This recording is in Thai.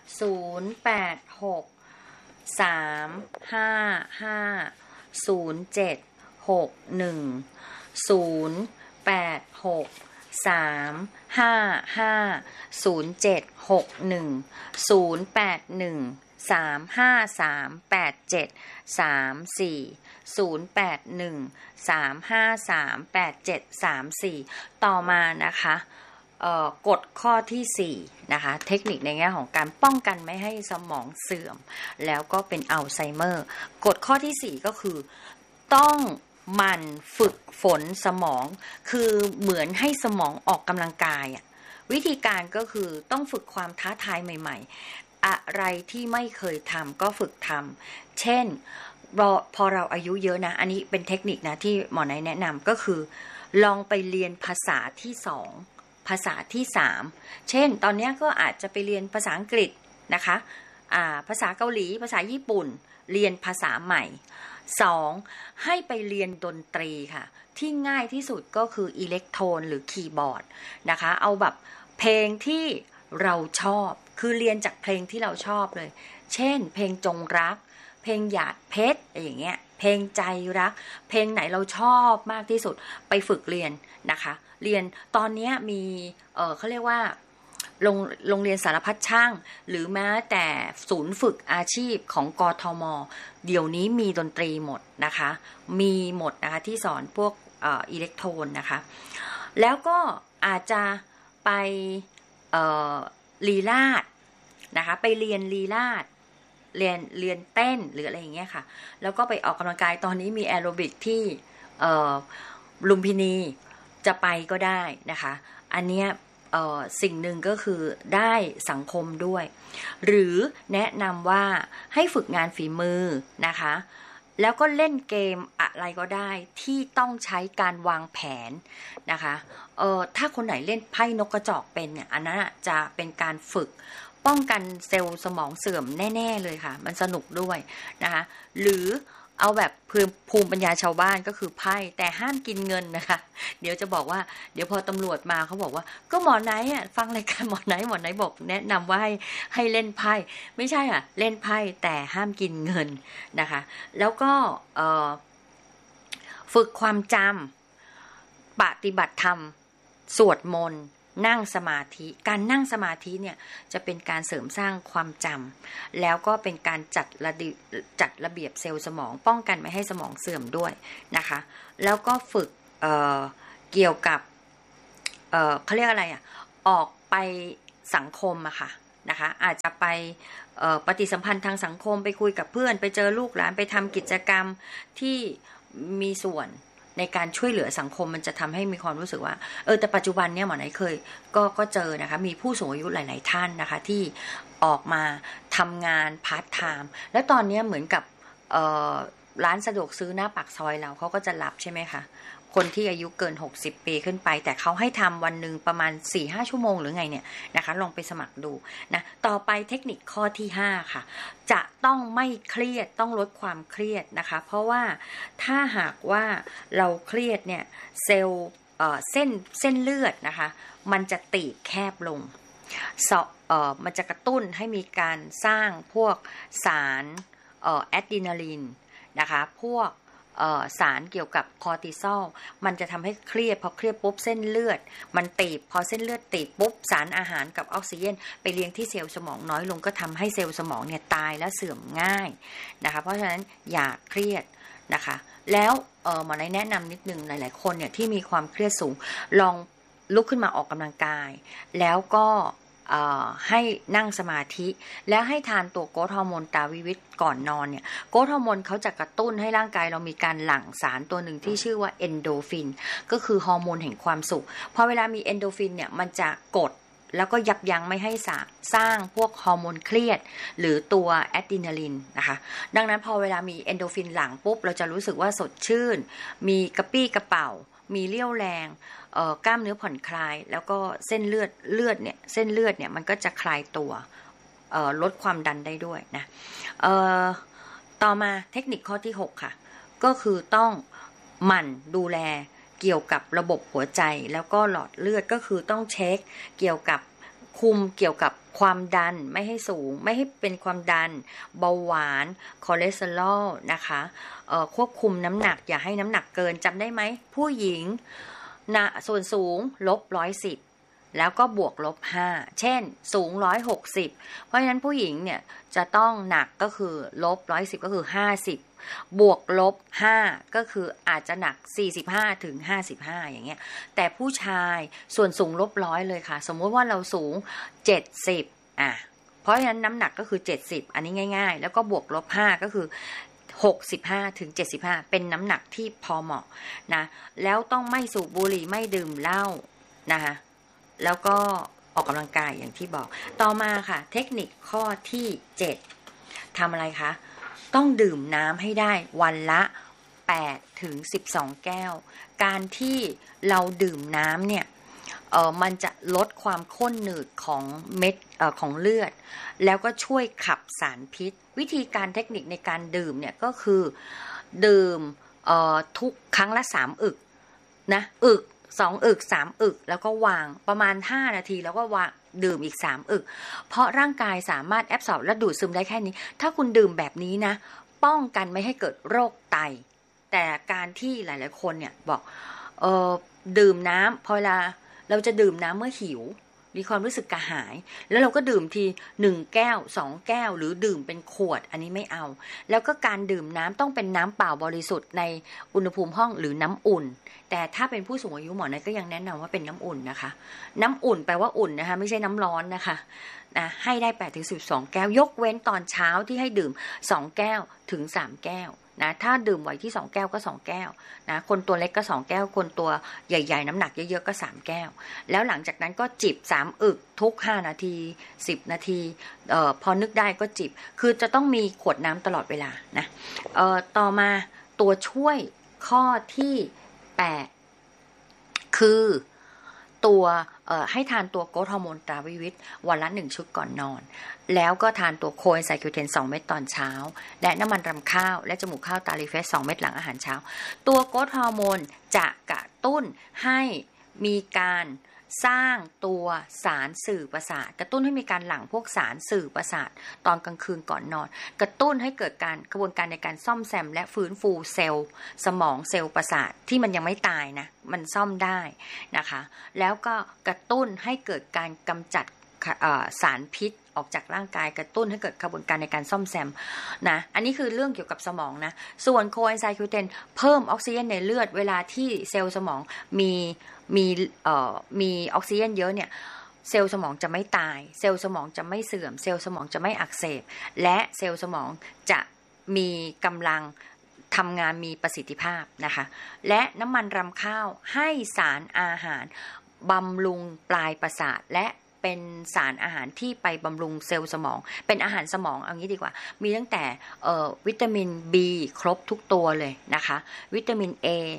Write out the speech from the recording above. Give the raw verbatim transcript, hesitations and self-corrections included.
ศูนย์แปดหกสามห้าห้าศูนย์เจ็ดหกหนึ่งศูนย์แปดหกสามห้าห้าศูนย์เจ็ดหกหนึ่งศูนย์แปดหนึ่งสามห้าสามแปดเจ็ดสามสี่ศูนย์แปดหนึ่งสามห้าสามแปดเจ็ดสามสี่ต่อมานะคะเอ่อกฎข้อที่สี่นะคะเทคนิคในแง่ของการป้องกันไม่ให้สมองเสื่อมแล้วก็เป็นอัลไซเมอร์กฎข้อที่สี่ก็คือต้องหมั่นฝึกฝนสมองคือเหมือนให้สมองออกกำลังกายอ่ะวิธีการก็คือต้องฝึกความท้าทายใหม่ๆอะไรที่ไม่เคยทำก็ฝึกทำเช่นพอเราอายุเยอะนะอันนี้เป็นเทคนิคนะที่หมอไนท์แนะนำก็คือลองไปเรียนภาษาที่สองภาษาที่สามเช่นตอนนี้ก็อาจจะไปเรียนภาษาอังกฤษนะคะอ่าภาษาเกาหลีภาษาญี่ปุ่นเรียนภาษาใหม่สองให้ไปเรียนดนตรีค่ะที่ง่ายที่สุดก็คืออิเล็กโทรนหรือคีย์บอร์ดนะคะเอาแบบเพลงที่เราชอบคือเรียนจากเพลงที่เราชอบเลยเช่นเพลงจงรักเพลงหยาดเพชรอย่างเงี้ยเพลงใจรักเพลงไหนเราชอบมากที่สุดไปฝึกเรียนนะคะเรียนตอนนี้มีเออเขาเรียกว่าโรงโรงเรียนสารพัดช่างหรือแม้แต่ศูนย์ฝึกอาชีพของกทม.เดี๋ยวนี้มีดนตรีหมดนะคะมีหมดนะคะที่สอนพวกเอ่ออิเล็กโทรนนะคะแล้วก็อาจจะไปเอ่อลีลาศนะคะไปเรียนลีลาศเรียนเรียนเต้นหรืออะไรอย่างเงี้ยค่ะแล้วก็ไปออกกำลังกายตอนนี้มีแอโรบิกที่เอ่อลุมพินีจะไปก็ได้นะคะอันเนี้ยเอ่อสิ่งหนึ่งก็คือได้สังคมด้วยหรือแนะนำว่าให้ฝึกงานฝีมือนะคะแล้วก็เล่นเกมอะไรก็ได้ที่ต้องใช้การวางแผนนะคะเอ่อถ้าคนไหนเล่นไพ่นกกระจอกเป็นเนี่ยอันนั้นจะเป็นการฝึกป้องกันเซลล์สมองเสื่อมแน่ๆเลยค่ะมันสนุกด้วยนะคะหรือเอาแบบภูมิปัญญาชาวบ้านก็คือไพ่แต่ห้ามกินเงินนะคะเดี๋ยวจะบอกว่าเดี๋ยวพอตำรวจมาเขาบอกว่าก็หมอไนท์อ่ะฟังรายการหมอไนท์หมอไนท์บอกแนะนำว่าให้ให้เล่นไพ่ไม่ใช่ค่ะเล่นไพ่แต่ห้ามกินเงินนะคะแล้วก็เอ่อฝึกความจำปฏิบัติธรรมสวดมนต์นั่งสมาธิการนั่งสมาธิเนี่ยจะเป็นการเสริมสร้างความจำแล้วก็เป็นการจัดระเบียบจัดระเบียบเซลล์สมองป้องกันไม่ให้สมองเสื่อมด้วยนะคะแล้วก็ฝึก เอ่อ เกี่ยวกับเอ่อเขาเรียกอะไรอ่ะออกไปสังคมอะค่ะนะคะอาจจะไปปฏิสัมพันธ์ทางสังคมไปคุยกับเพื่อนไปเจอลูกหลานไปทำกิจกรรมที่มีส่วนในการช่วยเหลือสังคมมันจะทำให้มีความรู้สึกว่าเออแต่ปัจจุบันเนี่ยหมอไหนเคยก็ก็เจอนะคะมีผู้สูงอายุหลายๆท่านนะคะที่ออกมาทำงานพาร์ทไทม์แล้วตอนนี้เหมือนกับเอ่อร้านสะดวกซื้อหน้าปากซอยเราเขาก็จะรับใช่ไหมคะคนที่อายุเกินหกสิบปีขึ้นไปแต่เขาให้ทำวันหนึ่งประมาณ สี่ถึงห้า ชั่วโมงหรือไงเนี่ยนะคะลองไปสมัครดูนะต่อไปเทคนิคข้อที่ห้าค่ะจะต้องไม่เครียดต้องลดความเครียดนะคะเพราะว่าถ้าหากว่าเราเครียดเนี่ยเซลล์เอ่อเส้นเส้นเลือดนะคะมันจะตีบแคบลงเอ่อมันจะกระตุ้นให้มีการสร้างพวกสารเอ่อแอดรีนาลีนนะคะพวกสารเกี่ยวกับคอร์ติซอลมันจะทำให้เครียดพอเครียดปุ๊บเส้นเลือดมันตีบพอเส้นเลือดตีบปุ๊บสารอาหารกับออกซิเจนไปเลี้ยงที่เซลล์สมองน้อยลงก็ทำให้เซลล์สมองเนี่ยตายและเสื่อมง่ายนะคะเพราะฉะนั้นอย่าเครียดนะคะแล้วหมอไนท์แนะนำนิดนึงหลายๆคนเนี่ยที่มีความเครียดสูงลองลุกขึ้นมาออกกำลังกายแล้วก็ให้นั่งสมาธิแล้วให้ทานตัวโกรทฮอร์โมนตาวิวิตก่อนนอนเนี่ยโกรทฮอร์โมนเขาจะกระตุ้นให้ร่างกายเรามีการหลั่งสารตัวหนึ่งที่ชื่อว่าเอนโดฟินก็คือฮอร์โมนแห่งความสุขพอเวลามีเอนโดฟินเนี่ยมันจะกดแล้วก็ยับยั้งไม่ให้สร้างพวกฮอร์โมนเครียดหรือตัวแอดรีนาลินนะคะดังนั้นพอเวลามีเอนโดฟินหลั่งปุ๊บเราจะรู้สึกว่าสดชื่นมีกระปี้กระเป๋ามีเรี่ยวแรงกล้ามเนื้อผ่อนคลายแล้วก็เส้นเลือดเลือดเนี่ยเส้นเลือดเนี่ยมันก็จะคลายตัวลดความดันได้ด้วยนะต่อมาเทคนิคข้อที่หกค่ะก็คือต้องหมั่นดูแลเกี่ยวกับระบบหัวใจแล้วก็หลอดเลือดก็คือต้องเช็คเกี่ยวกับคุมเกี่ยวกับความดันไม่ให้สูงไม่ให้เป็นความดันเบาหวานคอเลสเตอรอลนะคะเอ่อควบคุมน้ำหนักอย่าให้น้ำหนักเกินจำได้ไหมผู้หญิงนะส่วนสูงลบร้อยสิบแล้วก็บวกลบห้าเช่นสูงร้อยหกสิบเพราะฉะนั้นผู้หญิงเนี่ยจะต้องหนักก็คือลบร้อยสิบก็คือห้าสิบบวกลบห้าก็คืออาจจะหนักสี่สิบห้าถึงห้าสิบห้าอย่างเงี้ยแต่ผู้ชายส่วนสูงลบร้อยเลยค่ะสมมติว่าเราสูงเจ็ดสิบอ่ะเพราะฉะนั้นน้ำหนักก็คือเจ็ดสิบอันนี้ง่ายๆแล้วก็บวกลบห้าก็คือหกสิบห้าถึงเจ็ดสิบห้าเป็นน้ำหนักที่พอเหมาะนะแล้วต้องไม่สูบบุหรี่ไม่ดื่มเหล้านะคะแล้วก็ออกกำลังกายอย่างที่บอกต่อมาค่ะเทคนิคข้อที่เจ็ดทำอะไรคะต้องดื่มน้ำให้ได้วันละแปดถึงสิบสองแก้วการที่เราดื่มน้ำเนี่ยเอ่อมันจะลดความข้นหนืดของเม็ดเอ่อของเลือดแล้วก็ช่วยขับสารพิษวิธีการเทคนิคในการดื่มเนี่ยก็คือดื่มเอ่อทุกครั้งละสามอึกนะอึกสองอึกสามอึกแล้วก็วางประมาณห้านาทีแล้วก็วางดื่มอีกสามอึกเพราะร่างกายสามารถแอบสอบและดูดซึมได้แค่นี้ถ้าคุณดื่มแบบนี้นะป้องกันไม่ให้เกิดโรคไตแต่การที่หลายๆคนเนี่ยบอกเออดื่มน้ำพอเวลาเราจะดื่มน้ำเมื่อหิวมีความรู้สึกกระหายแล้วเราก็ดื่มทีหนึ่งแก้วสองแก้วหรือดื่มเป็นขวดอันนี้ไม่เอาแล้วก็การดื่มน้ำต้องเป็นน้ำเปล่าบริสุทธิ์ในอุณหภูมิห้องหรือน้ำอุ่นแต่ถ้าเป็นผู้สูงอายุหมอเนยก็ยังแนะนำว่าเป็นน้ำอุ่นนะคะน้ำอุ่นแปลว่าอุ่นนะคะไม่ใช่น้ำร้อนนะคะนะให้ได้แปดถึงสิบสองแก้วยกเว้นตอนเช้าที่ให้ดื่มสองแก้วถึงสามแก้วนะถ้าดื่มไหวที่สองแก้วก็สองแก้วนะคนตัวเล็กก็สองแก้วคนตัวใหญ่ๆน้ำหนักเยอะๆก็สามแก้วแล้วหลังจากนั้นก็จิบสามอึกทุกห้านาทีสิบนาทีเอ่อพอนึกได้ก็จิบคือจะต้องมีขวดน้ำตลอดเวลานะเอ่อต่อมาตัวช่วยข้อที่แปดคือตัวเอ่อให้ทานตัวโกรทฮอร์โมนตราวิวิตวันละหนึ่งชุดก่อนนอนแล้วก็ทานตัวโคเอนไซม์คิวเทนสองเม็ดตอนเช้าและน้ำมันรำข้าวและจมูกข้าวตาลีเฟสสองเม็ดหลังอาหารเช้าตัวโกรทฮอร์โมนจะกระตุ้นให้มีการสร้างตัวสารสื่อประสาทกระตุ้นให้มีการหลั่งพวกสารสื่อประสาทตอนกลางคืนก่อนนอนกระตุ้นให้เกิดการกระบวนการในการซ่อมแซมและฟื้นฟูเซลล์สมองเซลล์ประสาทที่มันยังไม่ตายนะมันซ่อมได้นะคะแล้วก็กระตุ้นให้เกิดการกำจัดสารพิษออกจากร่างกายกระตุ้นให้เกิดกระบวนการในการซ่อมแซมนะอันนี้คือเรื่องเกี่ยวกับสมองนะส่วนโคเอนไซม์คิวเทนเพิ่มออกซิเจนในเลือดเวลาที่เซลล์สมองมีมีเอ่อมีออกซิเจนเยอะเนี่ยเซลล์สมองจะไม่ตายเซลล์สมองจะไม่เสื่อมเซลล์สมองจะไม่อักเสบและเซลล์สมองจะมีกำลังทำงานมีประสิทธิภาพนะคะและน้ำมันรำข้าวให้สารอาหารบำรุงปลายประสาทและเป็นสารอาหารที่ไปบำรุงเซลล์สมองเป็นอาหารสมองเอางี้ดีกว่ามีตั้งแต่วิตามิน B ครบทุกตัวเลยนะคะวิตามิน A